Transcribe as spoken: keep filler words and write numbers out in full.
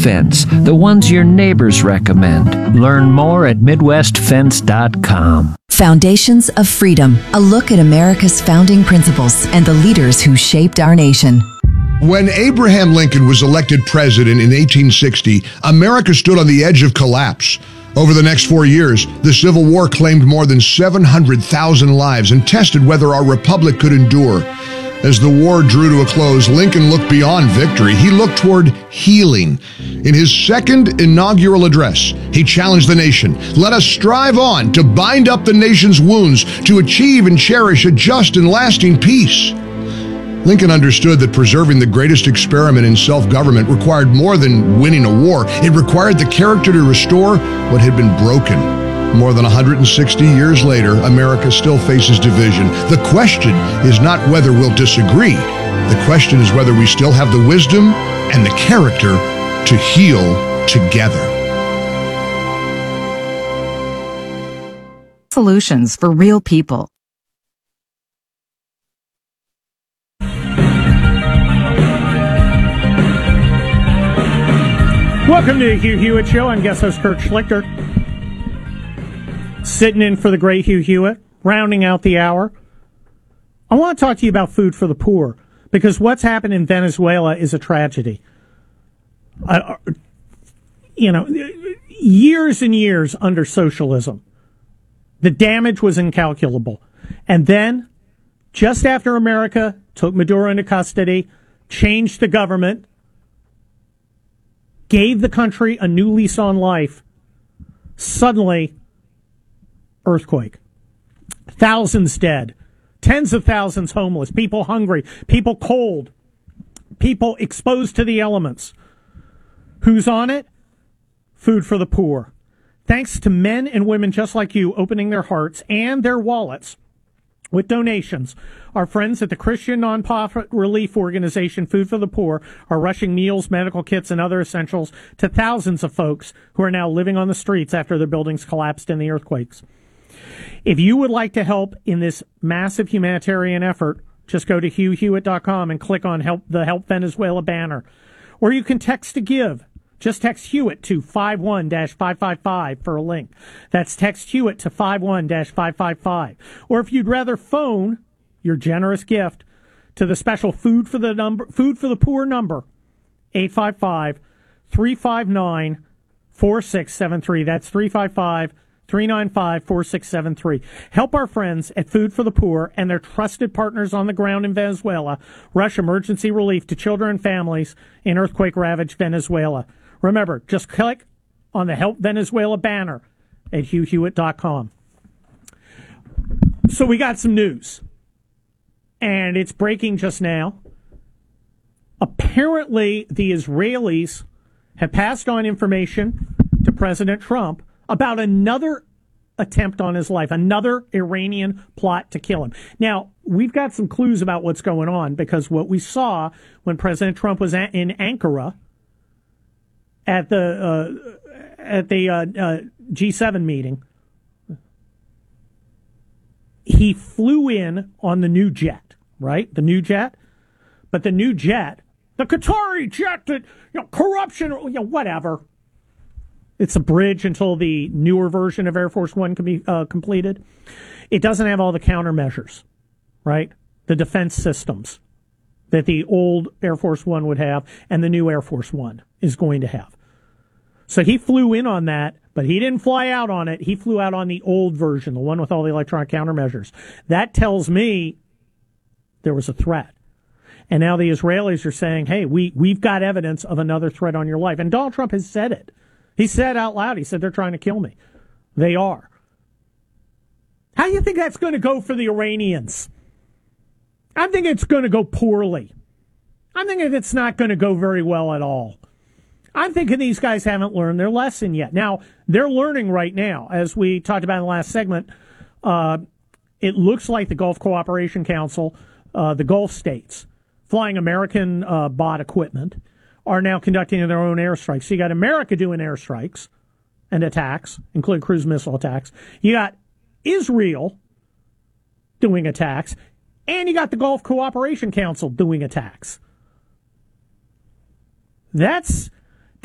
fence, the ones your neighbors recommend. Learn more at midwest fence dot com. Foundations of Freedom, a look at America's founding principles and the leaders who shaped our nation. When Abraham Lincoln was elected president in eighteen sixty, America stood on the edge of collapse. Over the next four years, the Civil War claimed more than seven hundred thousand lives and tested whether our republic could endure. As the war drew to a close, Lincoln looked beyond victory. He looked toward healing. In his second inaugural address, he challenged the nation. Let us strive on to bind up the nation's wounds, to achieve and cherish a just and lasting peace. Lincoln understood that preserving the greatest experiment in self-government required more than winning a war. It required the character to restore what had been broken. More than one hundred sixty years later, America still faces division. The question is not whether we'll disagree. The question is whether we still have the wisdom and the character to heal together. Solutions for real people. Welcome to the Hugh Hewitt Show. I'm guest host Kurt Schlichter. Sitting in for the great Hugh Hewitt, rounding out the hour. I want to talk to you about food for the poor, because what's happened in Venezuela is a tragedy. Uh, you know, years and years under socialism, the damage was incalculable. And then, just after America took Maduro into custody, changed the government, gave the country a new lease on life, suddenly, earthquake. Thousands dead. Tens of thousands homeless. People hungry. People cold. People exposed to the elements. Who's on it? Food for the poor. Thanks to men and women just like you opening their hearts and their wallets with donations, our friends at the Christian nonprofit relief organization Food for the Poor are rushing meals, medical kits, and other essentials to thousands of folks who are now living on the streets after their buildings collapsed in the earthquakes. If you would like to help in this massive humanitarian effort, just go to hugh hewitt dot com and click on help the Help Venezuela banner. Or you can text to give. Just text Hewitt to five one dash five five five for a link. That's text Hewitt to five one dash five five five. Or if you'd rather phone your generous gift to the special Food for the number Food for the Poor number, eight five five, three five nine, four six seven three. That's three five five, three nine five, four six seven three. Help our friends at Food for the Poor and their trusted partners on the ground in Venezuela rush emergency relief to children and families in earthquake-ravaged Venezuela. Remember, just click on the Help Venezuela banner at hugh hewitt dot com. So we got some news, and it's breaking just now. Apparently, the Israelis have passed on information to President Trump about another attempt on his life, another Iranian plot to kill him. Now, we've got some clues about what's going on, because what we saw when President Trump was in Ankara at the uh, at the uh, uh, G seven meeting, he flew in on the new jet, right? The new jet. But the new jet, the Qatari jet, that, you know, corruption, you know, whatever. It's a bridge until the newer version of Air Force One can be uh, completed. It doesn't have all the countermeasures, right? The defense systems that the old Air Force One would have and the new Air Force One is going to have. So he flew in on that, but he didn't fly out on it. He flew out on the old version, the one with all the electronic countermeasures. That tells me there was a threat. And now the Israelis are saying, hey, we, we've got evidence of another threat on your life. And Donald Trump has said it. He said out loud, he said, they're trying to kill me. They are. How do you think that's going to go for the Iranians? I think it's going to go poorly. I'm thinking it's not going to go very well at all. I'm thinking these guys haven't learned their lesson yet. Now, they're learning right now. As we talked about in the last segment, uh, it looks like the Gulf Cooperation Council, uh, the Gulf states, flying American uh, bought equipment, are now conducting their own airstrikes. So you got America doing airstrikes and attacks, including cruise missile attacks. You got Israel doing attacks, and you got the Gulf Cooperation Council doing attacks. That's